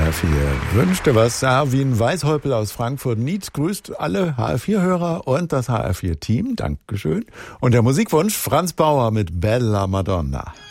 HR4 wünschte was. Erwin Weishäupl aus Frankfurt Nied grüßt alle HR4-Hörer und das HR4-Team. Dankeschön. Und der Musikwunsch Franz Bauer mit Bella Madonna.